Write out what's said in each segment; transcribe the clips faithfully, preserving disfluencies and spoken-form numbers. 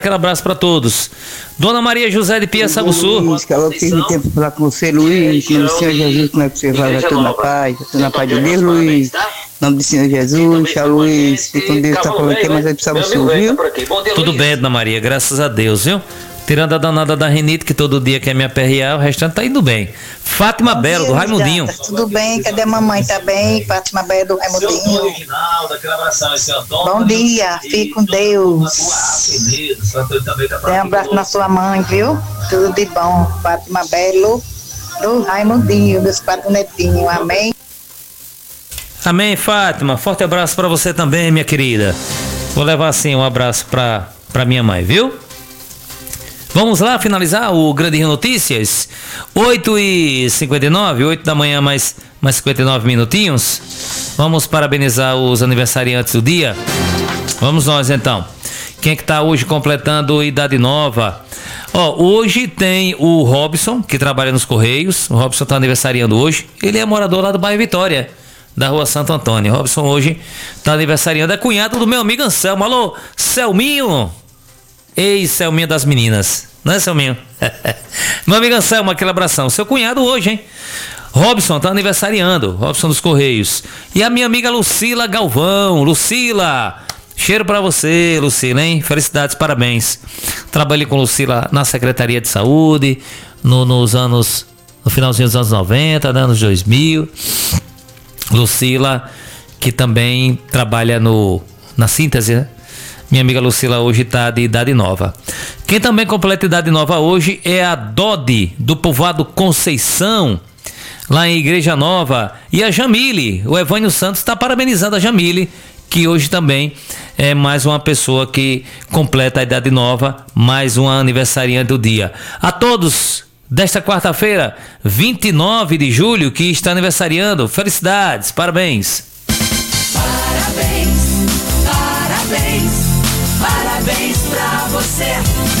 Aquele abraço para todos. Dona Maria José de Pia Sabuçu. Luiz, que eu tive tempo para falar com você, Luiz. Em nome do Senhor Jesus, como é que você vai? Vai tudo na paz, vai tudo na paz de Deus, Luiz. Em nome do Senhor Jesus, tchau, Luiz. Fique com Deus, tá falando aqui, mas é de Sabuçu, viu? Tudo bem, Dona Maria, graças a Deus, viu? Tirando a danada da rinite, que todo dia quer me aperrear, o restante tá indo bem. Fátima Bom Belo, dia, do Raimundinho. Gata, tudo bem? Cadê a mamãe? Tá bem? Fátima Belo, do Raimundinho. Bom dia, fique com Deus. Dê um abraço na sua mãe, viu? Tudo de bom. Fátima Belo, do Raimundinho, dos quatro netinhos. Amém? Amém, Fátima. Forte abraço pra você também, minha querida. Vou levar assim um abraço pra, pra minha mãe, viu? Vamos lá finalizar o Grande Rio Notícias. oito e cinquenta e nove, oito da manhã, mais, mais cinquenta e nove minutinhos. Vamos parabenizar os aniversariantes do dia. Vamos nós então. Quem é que tá hoje completando idade nova? Ó, hoje tem o Robson, que trabalha nos Correios. O Robson tá aniversariando hoje. Ele é morador lá do bairro Vitória, da rua Santo Antônio. Robson hoje tá aniversariando. É cunhado do meu amigo Anselmo. Alô, Selminho. Ei, Selminho das meninas. Não é, Selminho? Meu amigo Anselmo, aquele abração. Seu cunhado hoje, hein? Robson tá aniversariando. Robson dos Correios. E a minha amiga Lucila Galvão. Lucila, cheiro pra você, Lucila, hein? Felicidades, parabéns. Trabalhei com Lucila na Secretaria de Saúde, no, nos anos, no finalzinho dos anos noventa, né, anos dois mil. Lucila, que também trabalha no, na síntese, né? Minha amiga Lucila hoje está de idade nova. Quem também completa idade nova hoje é a Dodi, do povoado Conceição, lá em Igreja Nova. E a Jamile, o Evânio Santos está parabenizando a Jamile, que hoje também é mais uma pessoa que completa a idade nova, mais uma aniversariante do dia. A todos desta quarta-feira, vinte e nove de julho, que está aniversariando, felicidades, parabéns. Parabéns, parabéns. Parabéns pra você.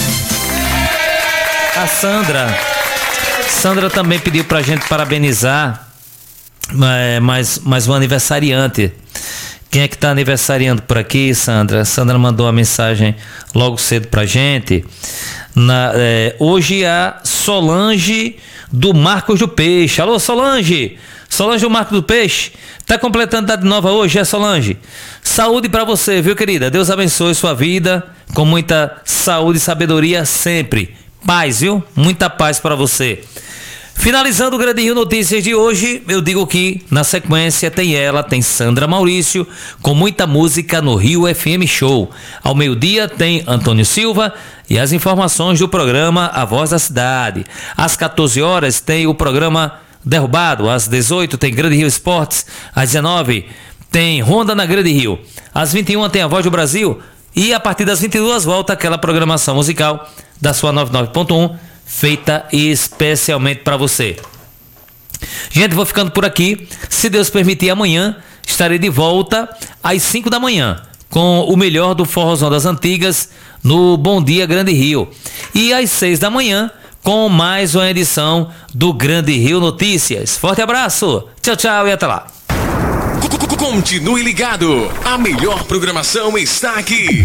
A Sandra Sandra também pediu pra gente parabenizar é, mais, mais um aniversariante. Quem é que tá aniversariando por aqui, Sandra? Sandra mandou uma mensagem logo cedo pra gente. Na, é, hoje a Solange do Marcos do Peixe. Alô, Solange! Solange do Marcos do Peixe, tá completando idade nova hoje, é, Solange? Saúde pra você, viu, querida? Deus abençoe sua vida, com muita saúde e sabedoria sempre. Paz, viu? Muita paz pra você. Finalizando o Grande Rio Notícias de hoje, eu digo que na sequência tem ela, tem Sandra Maurício, com muita música no Rio F M Show. Ao meio-dia tem Antônio Silva e as informações do programa A Voz da Cidade. Às quatorze horas tem o programa Derrubado. Às dezoito tem Grande Rio Esportes. Às dezenove tem Ronda na Grande Rio. Às vinte e uma tem A Voz do Brasil. E a partir das vinte e duas volta aquela programação musical da sua noventa e nove ponto um, feita especialmente para você. Gente, vou ficando por aqui. Se Deus permitir, amanhã estarei de volta às cinco da manhã com o melhor do forrozão das antigas no Bom Dia Grande Rio. E às seis da manhã com mais uma edição do Grande Rio Notícias. Forte abraço, tchau, tchau e até lá. Continue ligado, a melhor programação está aqui.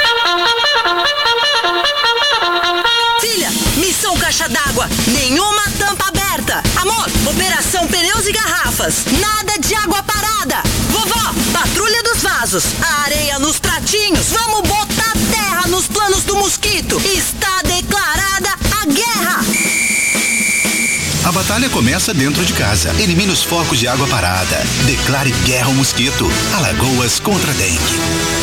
Filha, missão caixa d'água, nenhuma tampa aberta. Amor, operação pneus e garrafas, nada de água parada. Vovó, patrulha dos vasos, a areia nos pratinhos, vamos botar terra nos planos do mosquito. Está declarada a guerra. A batalha começa dentro de casa. Elimine os focos de água parada. Declare guerra ao mosquito. Alagoas contra a dengue.